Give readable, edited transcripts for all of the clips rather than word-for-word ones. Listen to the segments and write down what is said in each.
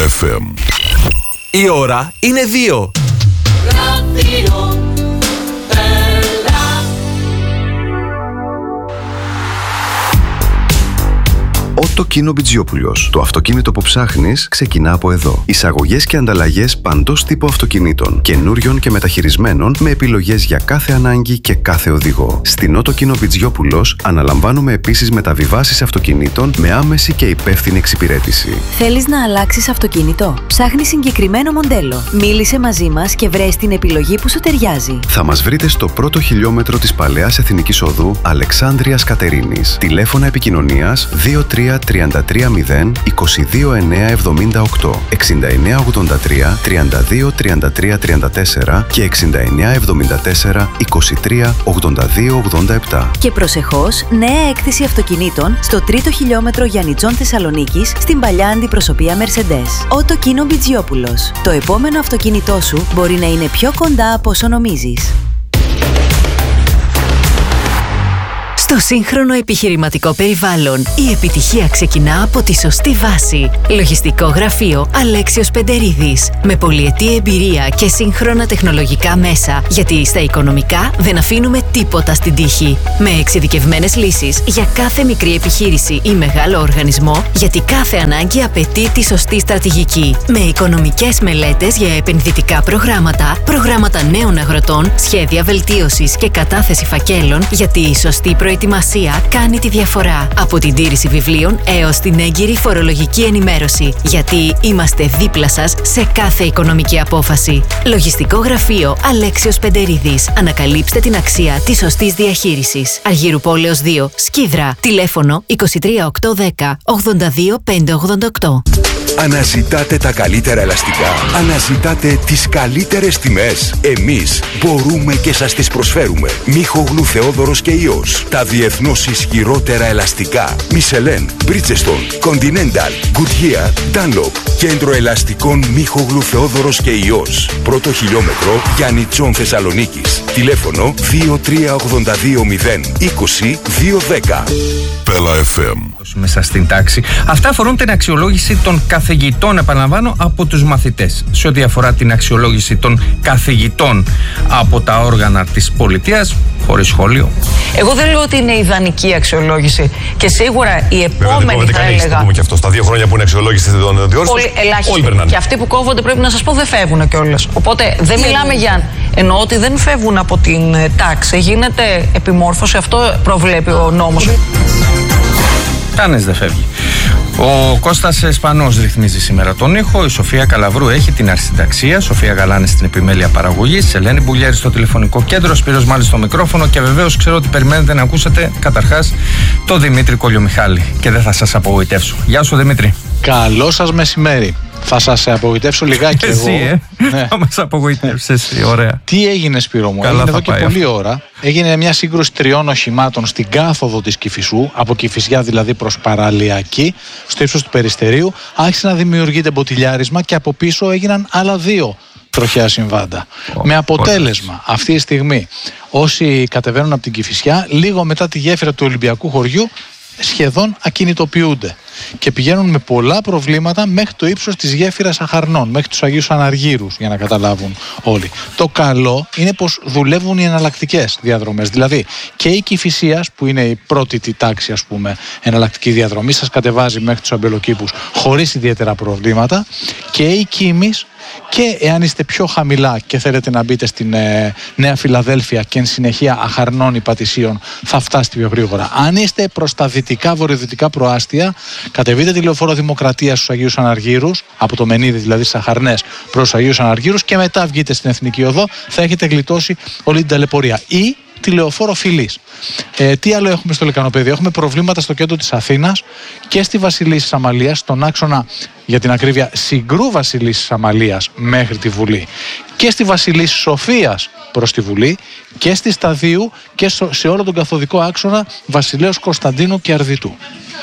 FM. Η ώρα είναι 2. Ότο Κίνο Μπιτζιόπουλος. Το αυτοκίνητο που ψάχνεις ξεκινά από εδώ. Εισαγωγές και ανταλλαγές παντός τύπου αυτοκινήτων, καινούριων και μεταχειρισμένων, με επιλογές για κάθε ανάγκη και κάθε οδηγό. Στην Ότο Κίνο Μπιτζιόπουλος αναλαμβάνουμε επίσης μεταβιβάσεις αυτοκινήτων με άμεση και υπεύθυνη εξυπηρέτηση. Θέλεις να αλλάξεις αυτοκίνητο? Ψάχνεις συγκεκριμένο μοντέλο? Μίλησε μαζί μας και βρες την επιλογή που σου ταιριάζει. Θα μας βρείτε στο πρώτο χιλιόμετρο της Παλαιάς Εθνικής Οδού Αλεξάνδρειας Κατερίνης. Τηλέφωνα επικοινωνίας 2330 22978, 6983 32 33 34 και 6974 23 82 87. Και προσεχώς, νέα έκθεση αυτοκινήτων στο τρίτο χιλιόμετρο Γιαννιτσών Θεσσαλονίκης, στην παλιά αντιπροσωπεία Mercedes. Ότο Κίνο Μπιτζιόπουλος. Το επόμενο αυτοκίνητό σου μπορεί να είναι πιο κοντά από όσο νομίζεις. Στο σύγχρονο επιχειρηματικό περιβάλλον, η επιτυχία ξεκινά από τη σωστή βάση. Λογιστικό γραφείο Αλέξιος Πεντερίδης. Με πολυετή εμπειρία και σύγχρονα τεχνολογικά μέσα, γιατί στα οικονομικά δεν αφήνουμε τίποτα στην τύχη. Με εξειδικευμένες λύσεις για κάθε μικρή επιχείρηση ή μεγάλο οργανισμό, γιατί κάθε ανάγκη απαιτεί τη σωστή στρατηγική. Με οικονομικές μελέτες για επενδυτικά προγράμματα, προγράμματα νέων αγροτών, σχέδια βελτίωσης και κατάθεση φακέλων, γιατί η σωστή προετοιμασία κάνει τη διαφορά. Από την τήρηση βιβλίων έως την έγκυρη φορολογική ενημέρωση. Γιατί είμαστε δίπλα σας σε κάθε οικονομική απόφαση. Λογιστικό γραφείο Αλέξιος Πεντερίδης. Ανακαλύψτε την αξία της σωστής διαχείρισης. Αργύρου Πόλεως 2, Σκίδρα. Τηλέφωνο 23810 82 588. Αναζητάτε τα καλύτερα ελαστικά. Αναζητάτε τις καλύτερες τιμές. Εμείς μπορούμε και σας τις προσφέρουμε. Μίχογλου Θεόδωρος και Υιός. Τα διεθνώς ισχυρότερα ελαστικά. Michelin, Bridgestone, Continental, Goodyear, Dunlop. Κέντρο ελαστικών Μίχογλου Θεόδωρος και Υιός. Πρώτο χιλιόμετρο Γιαννιτσών Θεσσαλονίκης. Τηλέφωνο 23820 20 210. Πέλα FM. Μέσα στην τάξη. Αυτά αφορούν την αξιολόγηση των καθηγητών, επαναλαμβάνω, από τους μαθητές. Σε ό,τι αφορά την αξιολόγηση των καθηγητών από τα όργανα της πολιτείας, χωρίς σχόλιο. Εγώ δεν λέω ότι είναι ιδανική αξιολόγηση. Και σίγουρα η επόμενη θα έλεγα. Πούμε και αυτό. Στα 2 χρόνια που είναι αξιολόγηση των διόρθων. Όλοι περνάνε. Και αυτοί που κόβονται, πρέπει να σας πω, δεν φεύγουν κιόλας. Οπότε δεν μιλάμε για. Εννοώ ότι δεν φεύγουν από την τάξη. Γίνεται επιμόρφωση. Αυτό προβλέπει ο νόμος. Κανείς δεν φεύγει. Ο Κώστας Εσπανός ρυθμίζει σήμερα τον ήχο. Η Σοφία Καλαβρού έχει την αρχισυνταξία. Σοφία Γαλάνη στην επιμέλεια παραγωγής. Ελένη Μπουλιέρη στο τηλεφωνικό κέντρο. Σπύρος Μάλης στο μικρόφωνο. Και βεβαίως ξέρω ότι περιμένετε να ακούσετε καταρχάς τον Δημήτρη Κολιομιχάλη. Και δεν θα σας απογοητεύσω. Γεια σου, Δημήτρη. Καλό σας μεσημέρι. Θα σας απογοητεύσω λιγάκι εσύ, εγώ. Ναι. Θα μας απογοητεύσεις εσύ, ωραία. Τι έγινε, Σπύρο μου? Έγινε εδώ και πολλή ώρα. Έγινε μια σύγκρουση 3 οχημάτων στην κάθοδο της Κηφισού, από Κηφισιά δηλαδή προς Παραλιακή, στο ύψος του Περιστερίου. Άρχισε να δημιουργείται μποτιλιάρισμα και από πίσω έγιναν άλλα 2 τροχαία συμβάντα. Με αποτέλεσμα αυτή τη στιγμή όσοι κατεβαίνουν από την Κηφισιά, λίγο μετά τη γέφυρα του Ολυμπιακού χωριού, σχεδόν ακινητοποιούνται και πηγαίνουν με πολλά προβλήματα μέχρι το ύψος της γέφυρας Αχαρνών, μέχρι τους Αγίους Αναργύρους, για να καταλάβουν όλοι. Το καλό είναι πως δουλεύουν οι εναλλακτικές διαδρομές, δηλαδή και η Κηφισίας, που είναι η πρώτη τη τάξη, ας πούμε, εναλλακτική διαδρομή, σας κατεβάζει μέχρι τους Αμπελοκήπους χωρίς ιδιαίτερα προβλήματα, και η Κίμης, και εάν είστε πιο χαμηλά και θέλετε να μπείτε στην Νέα Φιλαδέλφια και εν συνεχεία Αχαρνών Υπατησίων, θα φτάσετε πιο γρήγορα. Αν είστε προς τα δυτικά, βορειοδυτικά προάστια, κατεβείτε τη λεωφόρο Δημοκρατίας στους Αγίους Αναργύρους, από το Μενίδη δηλαδή στις Αχαρνές προς τους Αγίους Αναργύρους, και μετά βγείτε στην Εθνική Οδό, θα έχετε γλιτώσει όλη την ταλαιπωρία. Ή τη λεωφόρο Φιλής. Τι άλλο έχουμε στο Λεκανοπέδιο? Έχουμε προβλήματα στο κέντρο της Αθήνας και στη Βασιλίσσης Αμαλίας, στον άξονα, για την ακρίβεια, Συγκρού Βασιλίσσης Αμαλίας μέχρι τη Βουλή, και στη Βασιλίσσης Σοφίας προς τη Βουλή, και στη Σταδίου, και σε όλο τον καθοδικό άξονα Βασιλέως Κωνσταντίνου και Αρδιτού.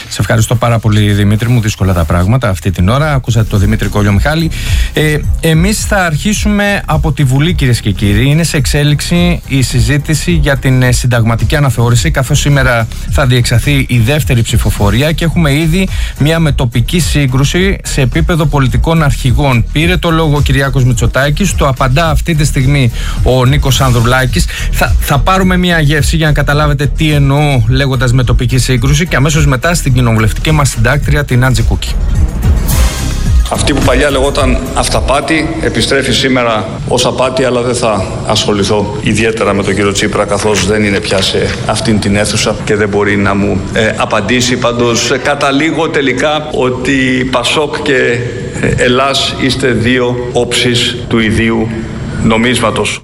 Σε ευχαριστώ πάρα πολύ, Δημήτρη μου. Δύσκολα τα πράγματα αυτή την ώρα. Ακούσατε τον Δημήτρη Κολιομιχάλη. Εμείς θα αρχίσουμε από τη Βουλή, κυρίες και κύριοι. Είναι σε εξέλιξη η συζήτηση για την συνταγματική αναθεώρηση, καθώς σήμερα θα διεξαχθεί η δεύτερη ψηφοφορία και έχουμε ήδη μια μετοπική σύγκρουση σε επίπεδο πολιτικών αρχηγών. Πήρε το λόγο ο Κυριάκος Μητσοτάκης, το απαντά αυτή τη στιγμή ο Νίκος Ανδρουλάκης. Θα πάρουμε μια γεύση για να καταλάβετε τι εννοώ λέγοντας μετοπική σύγκρουση και αμέσως μετά στην κοινοβουλευτική μας συντάκτρια, την Άντζη Κούκη. Αυτή που παλιά λεγόταν αυταπάτη επιστρέφει σήμερα ως απάτη, αλλά δεν θα ασχοληθώ ιδιαίτερα με τον κύριο Τσίπρα, καθώς δεν είναι πια σε αυτήν την αίθουσα και δεν μπορεί να μου απαντήσει. Πάντως καταλήγω τελικά ότι Πασόκ και Ελλάς είστε δύο όψεις του ιδίου νομίσματος.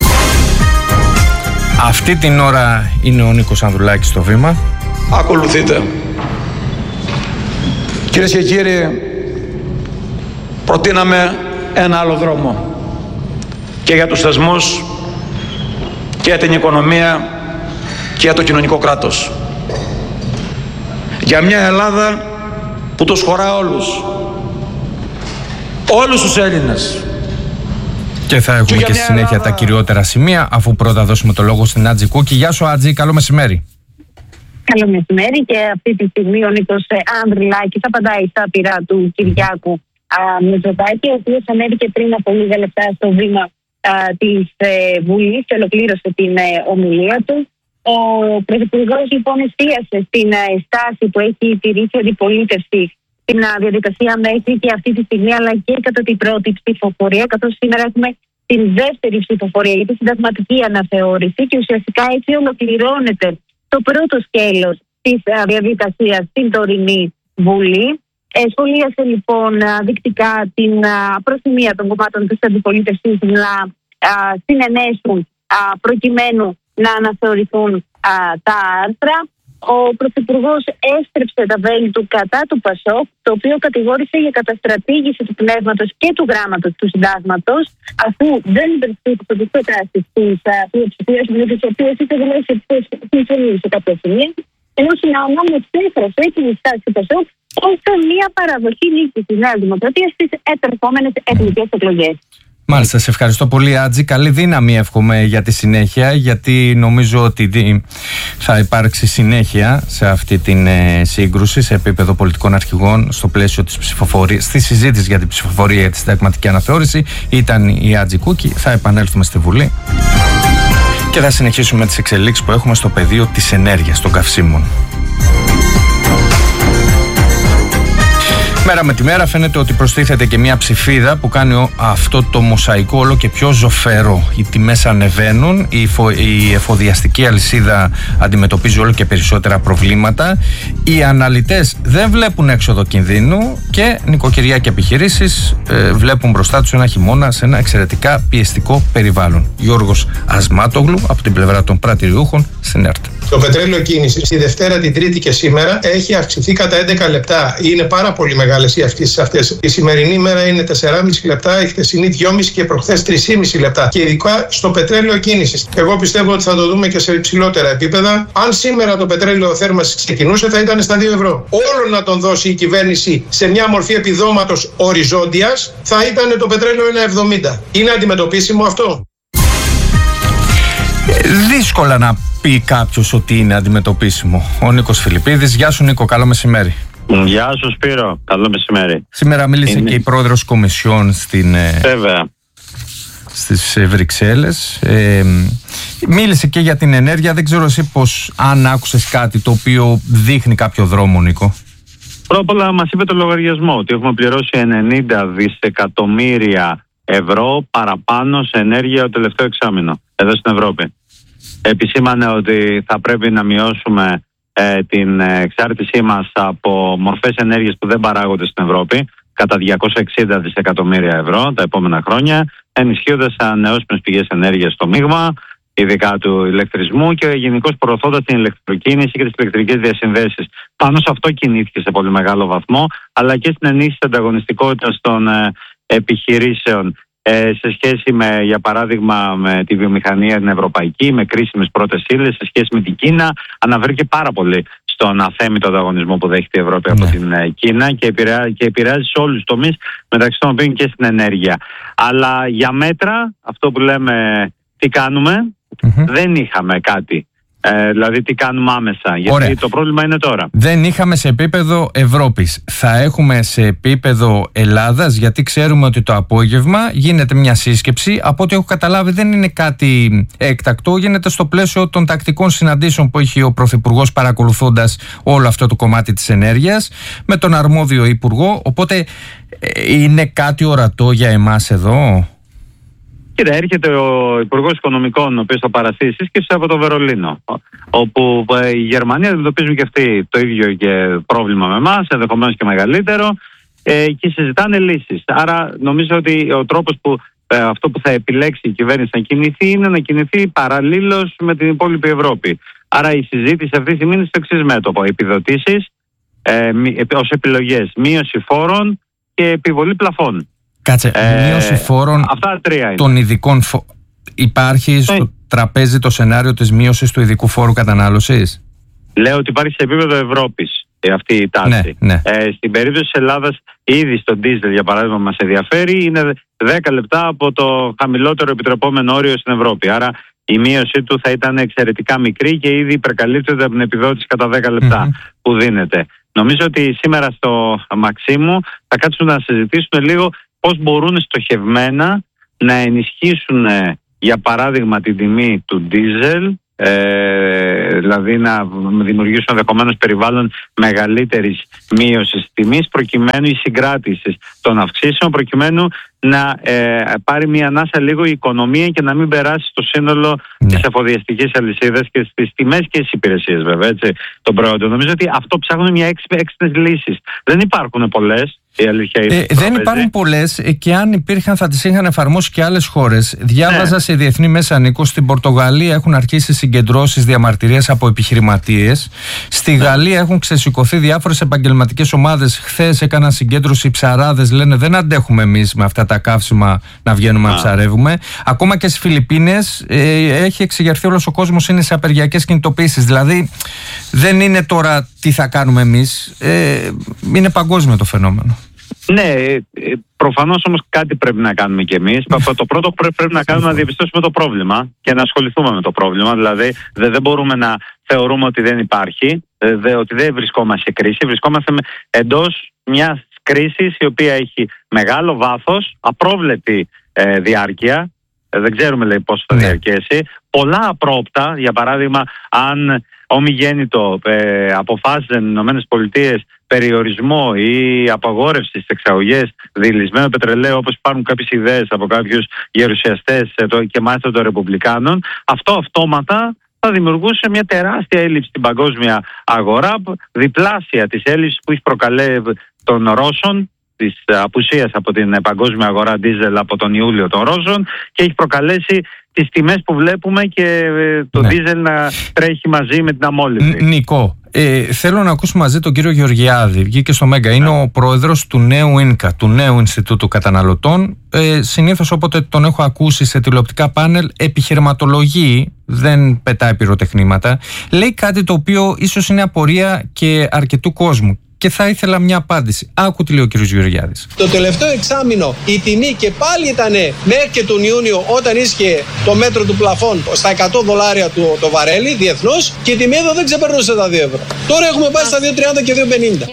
Αυτή την ώρα είναι ο Νίκος Ανδρουλάκης στο βήμα. Ακολουθείτε. Κυρίες και κύριοι, προτείναμε ένα άλλο δρόμο και για τους θεσμούς και για την οικονομία και για το κοινωνικό κράτος. Για μια Ελλάδα που τους χωρά όλους τους Έλληνες. Και θα έχουμε και στη συνέχεια τα κυριότερα σημεία, αφού πρώτα δώσουμε το λόγο στην Άτζη Κούκη. Γεια σου, Άτζη, καλό μεσημέρι. Καλό μεσημέρι, και αυτή τη στιγμή ο Νίκος Ανδρουλάκης απαντάει στα πειρά του Κυριάκου Μητσοτάκη, ο οποίος ανέβηκε πριν από λίγα λεπτά στο βήμα της Βουλής και ολοκλήρωσε την ομιλία του. Ο Πρωθυπουργός λοιπόν εστίασε στην στάση που έχει τηρήσει η αντιπολίτευση στην διαδικασία μέχρι και αυτή τη στιγμή, αλλά και κατά την πρώτη ψηφοφορία, καθώς σήμερα έχουμε την δεύτερη ψηφοφορία για τη συνταγματική αναθεώρηση και ουσιαστικά έτσι ολοκληρώνεται το πρώτο σκέλος της διαδικασίας στην τωρινή Βουλή. Σχολίασε λοιπόν δεικτικά την προθυμία των κομμάτων της αντιπολίτευσης να συνενέσουν προκειμένου να αναθεωρηθούν τα άρθρα. Ο Πρωθυπουργός έστρεψε τα βέλη του κατά του Πασόκ, το οποίο κατηγόρησε για καταστρατήγηση του πνεύματος και του γράμματος του συντάγματος, αφού δεν υπερψήφισε τις προτάσεις της πλειοψηφίας, με τις οποίες είχε δηλώσει πως συμφωνεί σε κάποια σημεία, ενώ συναμώνει εξέφρασε την στάση του Πασόκ ως μια παραδοχή νίκη της Νέας Δημοκρατίας στις επερχόμενες εθνικές εκλογές. Μάλιστα, σε ευχαριστώ πολύ, Άτζη. Καλή δύναμη εύχομαι για τη συνέχεια, γιατί νομίζω ότι θα υπάρξει συνέχεια σε αυτή την σύγκρουση σε επίπεδο πολιτικών αρχηγών στο πλαίσιο της ψηφοφορίας, στη συζήτηση για την ψηφοφορία για τη συνταγματική αναθεώρηση. Ήταν η Άτζη Κούκη. Θα επανέλθουμε στη Βουλή και θα συνεχίσουμε τις εξελίξεις που έχουμε στο πεδίο της ενέργειας των καυσίμων. Μέρα με τη μέρα φαίνεται ότι προστίθεται και μια ψηφίδα που κάνει αυτό το μοσαϊκό όλο και πιο ζωφερό. Οι τιμές ανεβαίνουν, η εφοδιαστική αλυσίδα αντιμετωπίζει όλο και περισσότερα προβλήματα, οι αναλυτές δεν βλέπουν έξοδο κινδύνου και νοικοκυριά και επιχειρήσεις βλέπουν μπροστά τους ένα χειμώνα σε ένα εξαιρετικά πιεστικό περιβάλλον. Γιώργος Ασμάτογλου από την πλευρά των πρατηριούχων στην ΕΡΤ. Το πετρέλαιο κίνησης τη Δευτέρα, την Τρίτη και σήμερα έχει αυξηθεί κατά 11 λεπτά. Είναι πάρα πολύ μεγάλες οι αυξήσεις αυτές. Η σημερινή ημέρα είναι 4,5 λεπτά, η χθεσινή 2,5 και προχθές 3,5 λεπτά. Και ειδικά στο πετρέλαιο κίνησης. Εγώ πιστεύω ότι θα το δούμε και σε υψηλότερα επίπεδα. Αν σήμερα το πετρέλαιο θέρμανσης ξεκινούσε, θα ήταν στα 2 ευρώ. Όλο να τον δώσει η κυβέρνηση σε μια μορφή επιδόματος οριζόντιας, θα ήταν το πετρέλαιο 1,70. Είναι αντιμετωπίσιμο αυτό? Δύσκολα να πει κάποιος ότι είναι αντιμετωπίσιμο. Ο Νίκος Φιλιππίδης. Γεια σου, Νίκο, καλό μεσημέρι. Γεια σου, Σπύρο, καλό μεσημέρι. Σήμερα μίλησε και η πρόεδρος Κομισιόν στις Βρυξέλλες. Μίλησε και για την ενέργεια. Δεν ξέρω εσύ αν άκουσες κάτι το οποίο δείχνει κάποιο δρόμο, Νίκο. Πρώτα απ' όλα μας είπε το λογαριασμό ότι έχουμε πληρώσει 90 δισεκατομμύρια ευρώ παραπάνω σε ενέργεια το τελευταίο εξάμηνο εδώ στην Ευρώπη. Επισήμανε ότι θα πρέπει να μειώσουμε την εξάρτησή μας από μορφές ενέργειας που δεν παράγονται στην Ευρώπη κατά 260 δισεκατομμύρια ευρώ τα επόμενα χρόνια, ενισχύοντας ανανεώσιμες πηγές ενέργειας στο μείγμα, ειδικά του ηλεκτρισμού, και γενικώς προωθώντας την ηλεκτροκίνηση και τις ηλεκτρικές διασυνδέσεις. Πάνω σε αυτό κινήθηκε σε πολύ μεγάλο βαθμό, αλλά και στην ενίσχυση της ανταγωνιστικότητας των επιχειρήσεων σε σχέση με, για παράδειγμα, με τη βιομηχανία την ευρωπαϊκή, με κρίσιμες πρώτες ύλες, σε σχέση με την Κίνα, αναφέρθηκε πάρα πολύ στον αθέμητο ανταγωνισμό που δέχεται η Ευρώπη από την Κίνα και επηρεάζει σε όλους τους τομείς, μεταξύ των οποίων και στην ενέργεια. Αλλά για μέτρα, αυτό που λέμε τι κάνουμε, δεν είχαμε κάτι. Δηλαδή τι κάνουμε άμεσα, γιατί το πρόβλημα είναι τώρα. Δεν είχαμε σε επίπεδο Ευρώπης. Θα έχουμε σε επίπεδο Ελλάδας, γιατί ξέρουμε ότι το απόγευμα γίνεται μια σύσκεψη. Από ό,τι έχω καταλάβει δεν είναι κάτι έκτακτο, γίνεται στο πλαίσιο των τακτικών συναντήσεων που έχει ο Πρωθυπουργός παρακολουθώντας όλο αυτό το κομμάτι της ενέργειας με τον αρμόδιο Υπουργό. Οπότε είναι κάτι ορατό για εμάς εδώ? Κοίτα, έρχεται ο Υπουργός Οικονομικών, ο οποίος θα παραστήσει σύσκεψη από το Βερολίνο, όπου οι Γερμανοί αντιμετωπίζουν και αυτοί το ίδιο και πρόβλημα με εμάς, ενδεχομένως και μεγαλύτερο, και συζητάνε λύσεις. Άρα νομίζω ότι ο τρόπος που αυτό που θα επιλέξει η κυβέρνηση να κινηθεί είναι να κινηθεί παραλλήλως με την υπόλοιπη Ευρώπη. Άρα η συζήτηση αυτή τη στιγμή είναι στο εξής μέτωπο: επιδοτήσεις ως επιλογές, μείωση φόρων και επιβολή πλαφών. Κάτσε, μείωση φόρων των ειδικών υπάρχει στο τραπέζι το σενάριο της μείωσης του ειδικού φόρου κατανάλωσης? Λέω ότι υπάρχει σε επίπεδο Ευρώπης αυτή η τάση. Ναι. Στην περίπτωση της Ελλάδας, ήδη στο ντίζελ για παράδειγμα μας ενδιαφέρει, είναι 10 λεπτά από το χαμηλότερο επιτρεπόμενο όριο στην Ευρώπη. Άρα η μείωσή του θα ήταν εξαιρετικά μικρή και ήδη υπερκαλύπτεται από την επιδότηση κατά 10 λεπτά που δίνεται. Νομίζω ότι σήμερα στο Μαξίμου θα κάτσουν να συζητήσουν λίγο πώς μπορούν στοχευμένα να ενισχύσουν, για παράδειγμα, την τιμή του ντίζελ, δηλαδή να δημιουργήσουν ενδεχομένως περιβάλλον μεγαλύτερης μείωσης τιμής, προκειμένου η συγκράτηση των αυξήσεων, προκειμένου να πάρει μια ανάσα λίγο η οικονομία και να μην περάσει στο σύνολο της εφοδιαστικής αλυσίδας και στις τιμές και στις υπηρεσίες, βέβαια, έτσι, των προϊόντων. Νομίζω ότι αυτό ψάχνουν μια έξυπνες λύσεις. Δεν υπάρχουν πολλές. Δεν υπάρχουν πολλές, και αν υπήρχαν θα τις είχαν εφαρμόσει και άλλες χώρες. Διάβαζα σε διεθνή μέσα, Νίκο, στην Πορτογαλία έχουν αρχίσει συγκεντρώσεις διαμαρτυρίες από επιχειρηματίες. Στη Γαλλία έχουν ξεσηκωθεί διάφορες επαγγελματικές ομάδες. Χθες έκαναν συγκέντρωση ψαράδες, λένε δεν αντέχουμε εμείς με αυτά τα καύσιμα να βγαίνουμε να ψαρεύουμε. Ακόμα και στις Φιλιππίνες έχει εξεγερθεί όλος ο κόσμος, είναι σε απεργιακές κινητοποιήσεις. Δηλαδή δεν είναι τώρα τι θα κάνουμε εμείς, είναι παγκόσμιο το φαινόμενο. Ναι, προφανώς όμως κάτι πρέπει να κάνουμε κι εμείς. Το πρώτο πρέπει να κάνουμε να διαπιστώσουμε το πρόβλημα και να ασχοληθούμε με το πρόβλημα. Δηλαδή δεν μπορούμε να θεωρούμε ότι δεν υπάρχει, ότι δεν βρισκόμαστε σε κρίση. Βρισκόμαστε εντός μιας κρίσης η οποία έχει μεγάλο βάθος, απρόβλεπτη διάρκεια. Δεν ξέρουμε, λέει, πώς θα διαρκέσει. Πολλά απρόπτα, για παράδειγμα, αν ομιγέννητο αποφάσισαν οι ΗΠΑ περιορισμό ή απαγόρευση στις εξαγωγές διελυσμένου πετρελαίου, όπως υπάρχουν κάποιες ιδέες από κάποιους γερουσιαστές και μάλιστα των Ρεπουμπλικάνων, αυτό αυτόματα θα δημιουργούσε μια τεράστια έλλειψη στην παγκόσμια αγορά, διπλάσια της έλλειψης που έχει προκαλέσει των Ρώσων, της απουσίας από την παγκόσμια αγορά ντίζελ από τον Ιούλιο των Ρώσων, και έχει προκαλέσει τις τιμές που βλέπουμε και το ντίζελ να τρέχει μαζί με την αμόλυβδη. Νικό, θέλω να ακούσουμε μαζί τον κύριο Γεωργιάδη. Βγήκε στο Μέγκα. Είναι ο πρόεδρος του νέου ΙΝΚΑ, του νέου Ινστιτούτου Καταναλωτών. Συνήθως όποτε τον έχω ακούσει σε τηλεοπτικά πάνελ, επιχειρηματολογεί, δεν πετάει πυροτεχνήματα. Λέει κάτι το οποίο ίσως είναι απορία και αρκετού κόσμου. Και θα ήθελα μια απάντηση. Άκου τι λέει ο κ. Γεωργιάδης. Το τελευταίο εξάμηνο η τιμή και πάλι ήταν μέχρι και τον Ιούνιο, όταν ίσχυε το μέτρο του πλαφών στα $100 το βαρέλι διεθνώς, και η τιμή εδώ δεν ξεπερνούσε τα 2 ευρώ. Τώρα έχουμε πάει στα 2,30 και 2,50.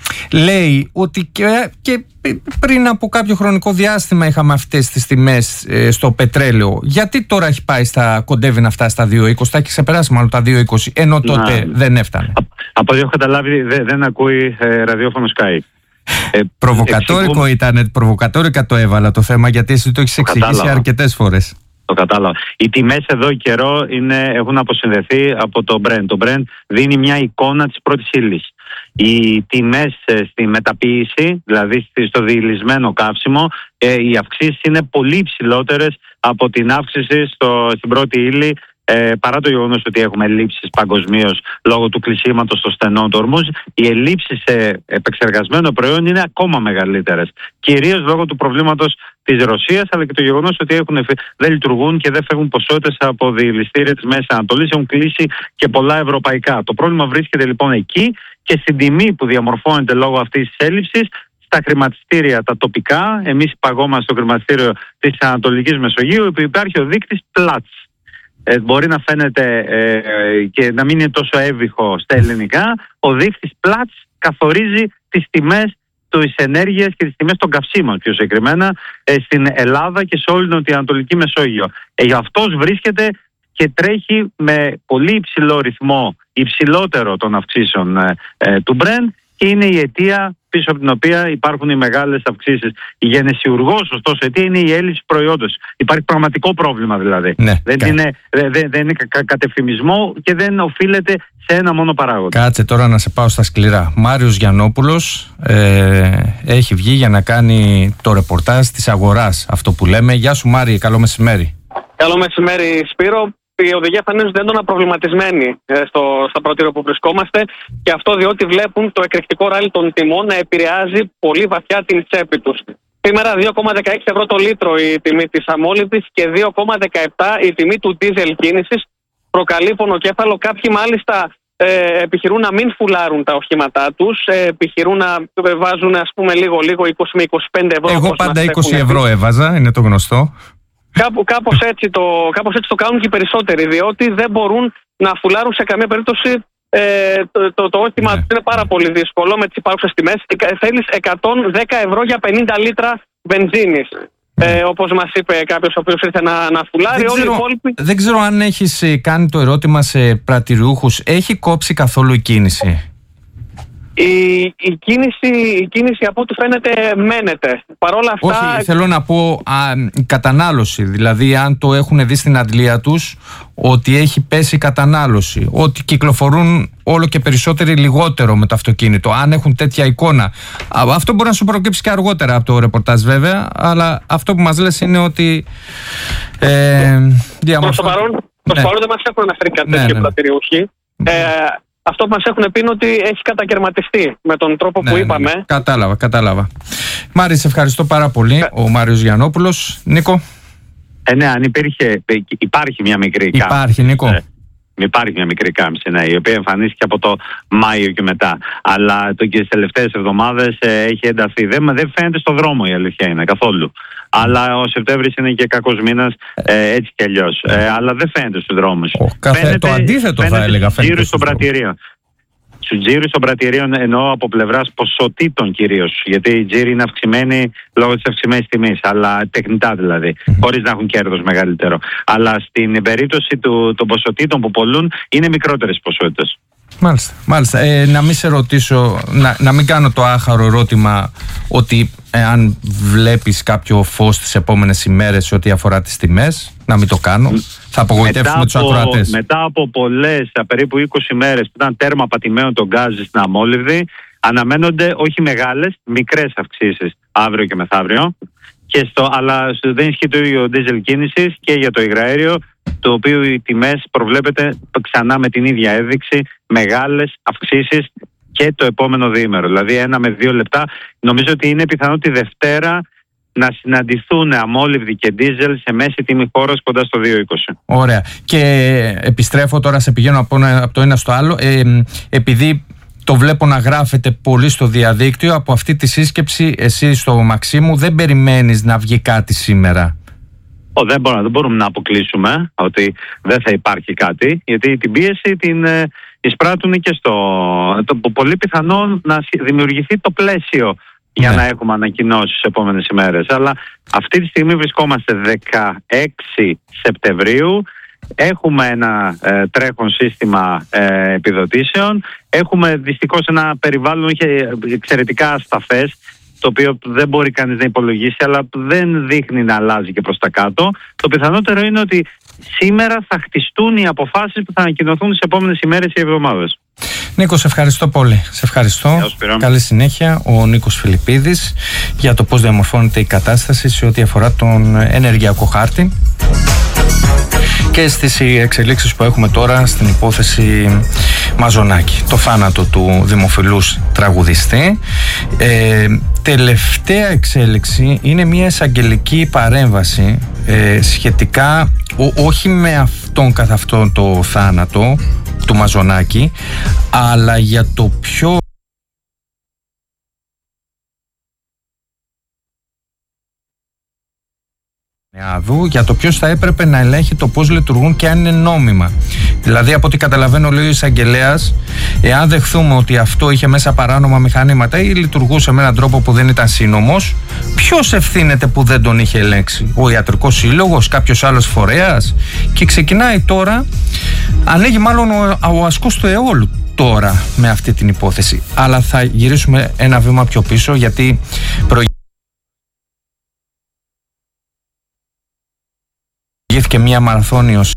Λέει ότι και πριν από κάποιο χρονικό διάστημα είχαμε αυτές τις τιμές στο πετρέλαιο. Γιατί τώρα έχει πάει κοντεύει να φτάσει στα 2,20, τα έχει ξεπεράσει μάλλον τα 2,20, ενώ τότε δεν έφτανε. Από ό,τι έχω καταλάβει δεν ακούει ραδιόφωνο Sky. Προβοκατόρικο ήταν, προβοκατόρικα το έβαλα το θέμα, γιατί εσύ το έχεις εξηγήσει αρκετές φορές. Το κατάλαβα. Οι τιμές εδώ καιρό έχουν αποσυνδεθεί από το Brent. Το Brent δίνει μια εικόνα της πρώτης ύλης. Οι τιμές στη μεταποίηση, δηλαδή στο διελυσμένο καύσιμο, οι αυξήσεις είναι πολύ υψηλότερες από την αύξηση στην πρώτη ύλη παρά το γεγονός ότι έχουμε ελλείψεις παγκοσμίως λόγω του κλεισίματος των στενών του Ορμούζ, οι ελλείψεις σε επεξεργασμένο προϊόν είναι ακόμα μεγαλύτερες. Κυρίως λόγω του προβλήματος της Ρωσίας, αλλά και το γεγονός ότι δεν λειτουργούν και δεν φεύγουν ποσότητες από διελιστήρια της Μέσης Ανατολής, έχουν κλείσει και πολλά ευρωπαϊκά. Το πρόβλημα βρίσκεται λοιπόν εκεί και στην τιμή που διαμορφώνεται λόγω αυτής της έλλειψης στα χρηματιστήρια τα τοπικά. Εμείς παγόμαστε στο χρηματιστήριο της Ανατολικής Μεσογείου, όπου υπάρχει ο δείκτης Platts. Μπορεί να φαίνεται και να μην είναι τόσο εύβυχο στα ελληνικά. Ο δείκτης Platts καθορίζει τις τιμές της ενέργειας και τις τιμές των καυσίμων, πιο συγκεκριμένα στην Ελλάδα και σε όλη την Νοτιοανατολική Μεσόγειο. Αυτός βρίσκεται και τρέχει με πολύ υψηλό ρυθμό, υψηλότερο των αυξήσεων του Brent, και είναι η αιτία πίσω από την οποία υπάρχουν οι μεγάλες αυξήσεις. Η γενεσιουργός, ωστόσο, αιτία είναι η έλλειψη προϊόντος. Υπάρχει πραγματικό πρόβλημα δηλαδή. Ναι, δεν είναι κατευθυμισμό και δεν οφείλεται σε ένα μόνο παράγοντα. Κάτσε τώρα να σε πάω στα σκληρά. Μάριος Γιαννόπουλος έχει βγει για να κάνει το ρεπορτάζ της αγοράς, αυτό που λέμε. Γεια σου Μάρη, καλό μεσημέρι. Καλό μεσημέρι Σπύρο. Οι οδηγοί εμφανίζονται έντονα προβληματισμένοι στα πρωτήρια που βρισκόμαστε, και αυτό διότι βλέπουν το εκρηκτικό ράλι των τιμών να επηρεάζει πολύ βαθιά την τσέπη τους. Σήμερα 2,16 ευρώ το λίτρο η τιμή της αμόλυβδης και 2,17 η τιμή του ντίζελ κίνησης. Προκαλεί πονοκέφαλο. Κάποιοι μάλιστα επιχειρούν να μην φουλάρουν τα οχήματά τους, επιχειρούν να βάζουν λίγο 20 με 25 ευρώ. Εγώ πάντα 20 ευρώ έβαζα, είναι το γνωστό. Κάπως έτσι το κάνουν και οι περισσότεροι, διότι δεν μπορούν να φουλάρουν σε καμία περίπτωση το όχημα του. Είναι πάρα πολύ δύσκολο με τις υπάρχουσες τιμές. Θέλεις 110 ευρώ για 50 λίτρα βενζίνης. Όπως μας είπε κάποιος ο οποίος ήρθε να φουλάρει. Δεν ξέρω αν έχεις κάνει το ερώτημα σε πρατηριούχους. Έχει κόψει καθόλου η κίνηση? Η κίνηση από ό,τι φαίνεται μένεται. Παρόλα αυτά... Όχι, θέλω να πω η κατανάλωση. Δηλαδή αν το έχουν δει στην αντλία τους ότι έχει πέσει η κατανάλωση, ότι κυκλοφορούν όλο και περισσότεροι λιγότερο με το αυτοκίνητο, αν έχουν τέτοια εικόνα. Αυτό μπορεί να σου προκύψει και αργότερα από το ρεπορτάζ βέβαια, αλλά αυτό που μας λες είναι ότι προς το παρόν δεν μας έχουν αναφέρει κάτι τέτοιο πρατηριούχοι. Αυτό που μας έχουν πει είναι ότι έχει κατακαιρματιστεί με τον τρόπο που είπαμε. Κατάλαβα. Μάρη, σε ευχαριστώ πάρα πολύ. Ο Μάριος Γιαννόπουλος. Νίκο. Ναι, αν υπάρχει μια μικρή κάμψη. Υπάρχει, Νίκο. Υπάρχει μια μικρή κάμψη, ναι, η οποία εμφανίστηκε από το Μάιο και μετά. Αλλά και τις τελευταίες εβδομάδες έχει ενταθεί. Δεν φαίνεται στο δρόμο, η αλήθεια είναι, καθόλου. Αλλά ο Σεπτέμβρης είναι και κακός μήνας, έτσι κι αλλιώς. Αλλά δεν φαίνεται στους δρόμους. Το αντίθετο θα έλεγα. Φαίνεται στους τζίρους των πρατηρίων, εννοώ από πλευράς ποσοτήτων κυρίως. Γιατί οι τζίροι είναι αυξημένοι λόγω της αυξημένης τιμής, αλλά τεχνητά δηλαδή, χωρίς να έχουν κέρδος μεγαλύτερο. Αλλά στην περίπτωση των ποσοτήτων που πολλούν, είναι μικρότερες ποσότητες. Μάλιστα. Να μην σε ρωτήσω, να μην κάνω το άχαρο ερώτημα ότι αν βλέπεις κάποιο φως τις επόμενες ημέρες σε ό,τι αφορά τις τιμές, να μην το κάνω. Θα απογοητεύσουμε τους ακροατές. Μετά από πολλές, περίπου 20 μέρες που ήταν τέρμα πατημένο το γκάζ στην αμόλυβδη, αναμένονται όχι μεγάλες, μικρές αυξήσεις αύριο και μεθαύριο. Αλλά δεν ισχύει το ίδιο ντίζελ κίνησης και για το υγραέριο, το οποίο οι τιμές προβλέπεται ξανά με την ίδια ένδειξη μεγάλες αυξήσεις και το επόμενο διήμερο. Δηλαδή 1 με 2 λεπτά. Νομίζω ότι είναι πιθανό τη Δευτέρα να συναντηθούν αμόλυβδη και ντίζελ σε μέση τιμή χώρας κοντά στο 2,20. Ωραία. Και επιστρέφω τώρα, σε πηγαίνω από το ένα στο άλλο. Επειδή το βλέπω να γράφεται πολύ στο διαδίκτυο, από αυτή τη σύσκεψη εσύ στο Μαξίμου δεν περιμένεις να βγει κάτι σήμερα? Δεν μπορούμε να αποκλείσουμε ότι δεν θα υπάρχει κάτι, γιατί την πίεση την εισπράττουν και πολύ πιθανό να δημιουργηθεί το πλαίσιο για να έχουμε ανακοινώσεις στις επόμενες ημέρες. Αλλά αυτή τη στιγμή βρισκόμαστε 16 Σεπτεμβρίου. Έχουμε ένα τρέχον σύστημα επιδοτήσεων. Έχουμε δυστυχώς ένα περιβάλλον εξαιρετικά ασταθές, το οποίο δεν μπορεί κανείς να υπολογίσει, αλλά δεν δείχνει να αλλάζει και προς τα κάτω. Το πιθανότερο είναι ότι σήμερα θα χτιστούν οι αποφάσεις που θα ανακοινωθούν τις επόμενες ημέρες ή εβδομάδες. Νίκο, σε ευχαριστώ πολύ. Σε ευχαριστώ. Καλή συνέχεια. Ο Νίκος Φιλιππίδης για το πώς διαμορφώνεται η κατάσταση σε ό,τι αφορά τον ενεργειακό χάρτη. και στις εξελίξεις που έχουμε τώρα στην υπόθεση Μαζονάκη, το θάνατο του δημοφιλούς τραγουδιστή. Τελευταία εξέλιξη είναι μια εισαγγελική παρέμβαση σχετικά όχι με αυτόν καθ' αυτόν το θάνατο του Μαζονάκη, αλλά για το ποιο για το ποιος θα έπρεπε να ελέγχει το πώς λειτουργούν και αν είναι νόμιμα. Δηλαδή, από ό,τι καταλαβαίνω, λέει ο εισαγγελέας, εάν δεχθούμε ότι αυτό είχε μέσα παράνομα μηχανήματα ή λειτουργούσε με έναν τρόπο που δεν ήταν σύνομος, ποιος ευθύνεται που δεν τον είχε ελέγξει? Ο ιατρικός σύλλογος, κάποιος άλλος φορέας? Και ξεκινάει τώρα, ανοίγει μάλλον ο ασκός του αιώλου τώρα με αυτή την υπόθεση. Αλλά θα γυρίσουμε ένα βήμα πιο πίσω, γιατί προηγήθηκε μία μαραθώνιος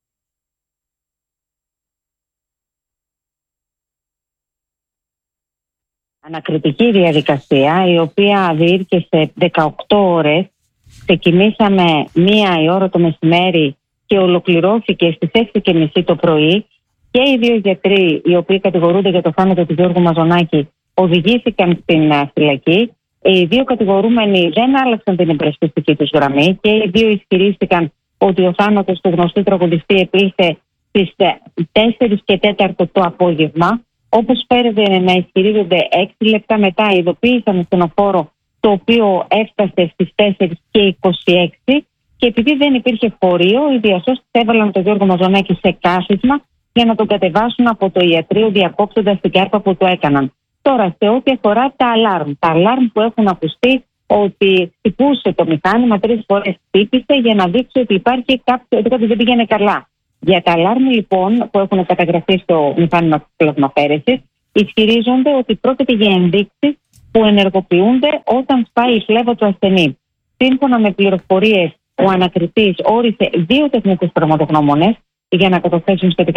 ανακριτική διαδικασία, η οποία διήρκεσε 18 ώρες. Ξεκινήσαμε 1 η ώρα το μεσημέρι και ολοκληρώθηκε στις 6:30 το πρωί. Και οι 2 γιατροί, οι οποίοι κατηγορούνται για το θάνατο του Γιώργου Μαζονάκη, οδηγήθηκαν στην φυλακή. Οι 2 κατηγορούμενοι δεν άλλαξαν την υπερασπιστική τους γραμμή και οι 2 ισχυρίστηκαν ότι ο θάνατος του γνωστού τραγουδιστή επήλθε στις 4 και 4 το απόγευμα. Όπως φέρεται να ισχυρίζονται 6 λεπτά μετά, ειδοποίησαν ασθενοφόρο, το οποίο έφτασε στις 4 και 26, και επειδή δεν υπήρχε φορείο, οι διασώστες έβαλαν τον Γιώργο Μαζονάκη σε κάθισμα για να τον κατεβάσουν από το ιατρείο, διακόπτοντας την κάρπα που το έκαναν. Τώρα, σε ό,τι αφορά τα αλάρμ που έχουν ακουστεί, ότι χτυπούσε το μηχάνημα 3 φορές, χτύπησε για να δείξει ότι υπάρχει κάτι δεν πήγαινε καλά. Για τα αλάρμ λοιπόν που έχουν καταγραφεί στο μηχάνημα της πλασμαφέρεσης, ισχυρίζονται ότι πρόκειται για ενδείξεις που ενεργοποιούνται όταν σπάει η φλέβα του ασθενή. Σύμφωνα με πληροφορίες, ο ανακριτής όρισε 2 τεχνικούς πραγματογνώμονες για να καταθέσουν σχετικά